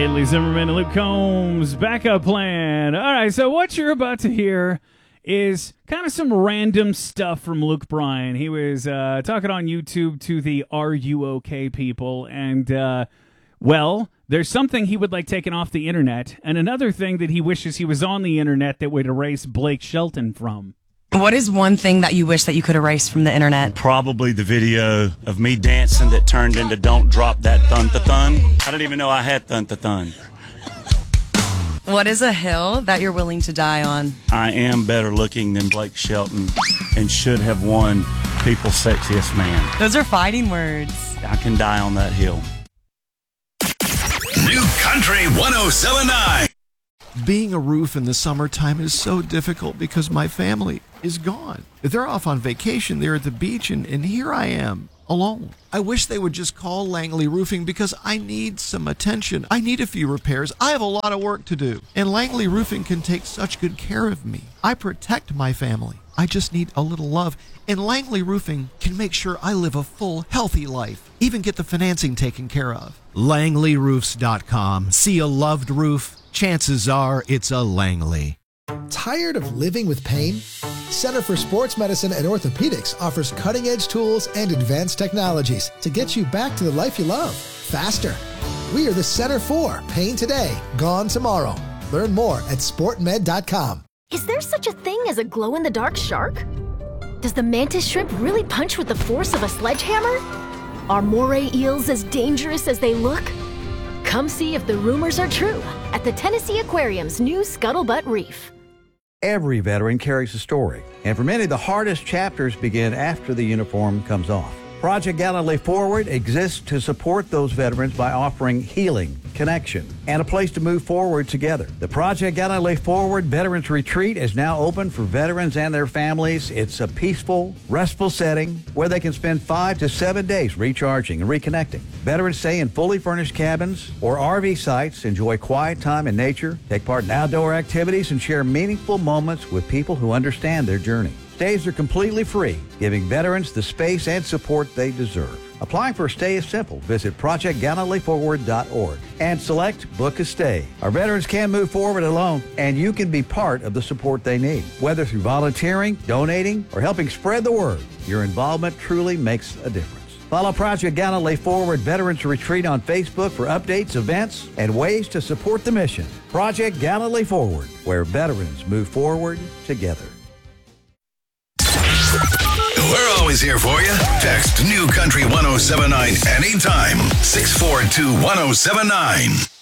Haley Zimmerman and Luke Combs, Backup Plan. All right, so what you're about to hear is kind of some random stuff from Luke Bryan. He was talking on YouTube to the Are You OK people, and, well, there's something he would like taken off the internet, and another thing that he wishes he was on the internet that would erase Blake Shelton from. What is one thing that you wish that you could erase from the internet? Probably the video of me dancing that turned into Don't Drop That Thun-ta-thun. I didn't even know I had thun-ta-thun. What is a hill that you're willing to die on? I am better looking than Blake Shelton and should have won People's Sexiest Man. Those are fighting words. I can die on that hill. New Country 107.9. Being a roof in the summertime is so difficult because my family is gone. They're off on vacation. They're at the beach, and here I am, alone. I wish they would just call Langley Roofing because I need some attention. I need a few repairs. I have a lot of work to do. And Langley Roofing can take such good care of me. I protect my family. I just need a little love. And Langley Roofing can make sure I live a full, healthy life. Even get the financing taken care of. LangleyRoofs.com. See a loved roof? Chances are it's a Langley. Tired of living with pain? Center for Sports Medicine and Orthopedics offers cutting-edge tools and advanced technologies to get you back to the life you love, faster. We are the Center for Pain Today, Gone Tomorrow. Learn more at sportmed.com. Is there such a thing as a glow-in-the-dark shark? Does the mantis shrimp really punch with the force of a sledgehammer? Are moray eels as dangerous as they look? Come see if the rumors are true at the Tennessee Aquarium's new Scuttlebutt Reef. Every veteran carries a story, and for many, the hardest chapters begin after the uniform comes off. Project Gallantly Forward exists to support those veterans by offering healing, connection, and a place to move forward together. The Project Gallantly Forward Veterans Retreat is now open for veterans and their families. It's a peaceful, restful setting where they can spend 5 to 7 days recharging and reconnecting. Veterans stay in fully furnished cabins or RV sites, enjoy quiet time in nature, take part in outdoor activities, and share meaningful moments with people who understand their journey. Stays are completely free, giving veterans the space and support they deserve. Applying for a stay is simple. Visit ProjectGallantlyForward.org and select Book a Stay. Our veterans can move forward alone, and you can be part of the support they need. Whether through volunteering, donating, or helping spread the word, your involvement truly makes a difference. Follow Project Gallantly Forward Veterans Retreat on Facebook for updates, events, and ways to support the mission. Project Gallantly Forward, where veterans move forward together. We're always here for you. Text New Country 107.9 anytime. 642-1079.